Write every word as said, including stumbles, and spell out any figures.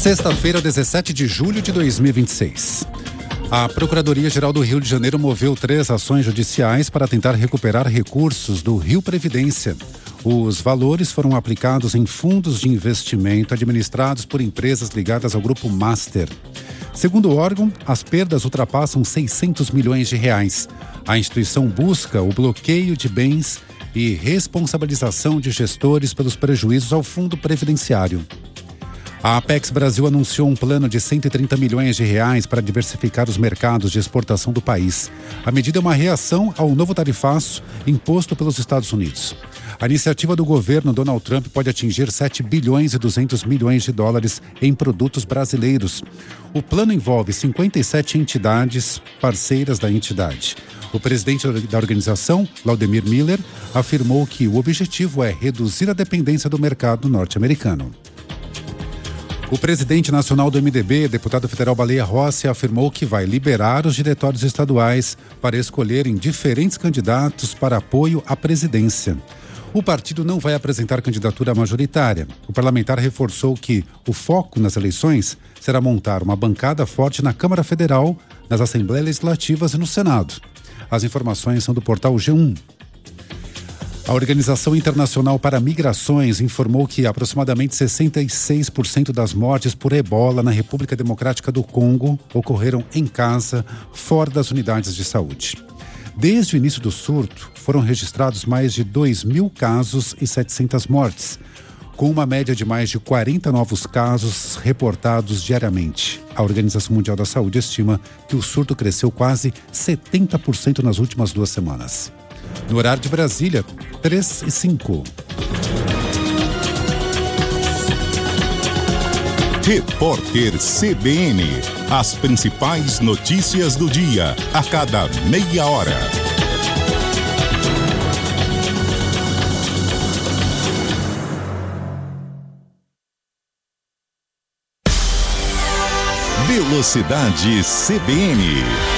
Sexta-feira, dezessete de julho de dois mil e vinte e seis. A Procuradoria-Geral do Rio de Janeiro moveu três ações judiciais para tentar recuperar recursos do Rio Previdência. Os valores foram aplicados em fundos de investimento administrados por empresas ligadas ao Grupo Master. Segundo o órgão, as perdas ultrapassam seiscentos milhões de reais. A instituição busca o bloqueio de bens e responsabilização de gestores pelos prejuízos ao fundo previdenciário. A Apex Brasil anunciou um plano de cento e trinta milhões de reais para diversificar os mercados de exportação do país. A medida é uma reação ao novo tarifaço imposto pelos Estados Unidos. A iniciativa do governo Donald Trump pode atingir sete bilhões e duzentos milhões de dólares em produtos brasileiros. O plano envolve cinquenta e sete entidades parceiras da entidade. O presidente da organização, Laudemir Miller, afirmou que o objetivo é reduzir a dependência do mercado norte-americano. O presidente nacional do M D B, deputado federal Baleia Rossi, afirmou que vai liberar os diretórios estaduais para escolherem diferentes candidatos para apoio à presidência. O partido não vai apresentar candidatura majoritária. O parlamentar reforçou que o foco nas eleições será montar uma bancada forte na Câmara Federal, nas Assembleias Legislativas e no Senado. As informações são do portal G um. A Organização Internacional para Migrações informou que aproximadamente sessenta e seis por cento das mortes por ebola na República Democrática do Congo ocorreram em casa, fora das unidades de saúde. Desde o início do surto, foram registrados mais de dois mil casos e setecentas mortes, com uma média de mais de quarenta novos casos reportados diariamente. A Organização Mundial da Saúde estima que o surto cresceu quase setenta por cento nas últimas duas semanas. No horário de Brasília, três e cinco. Repórter C B N. As principais notícias do dia, a cada meia hora. Velocidade C B N.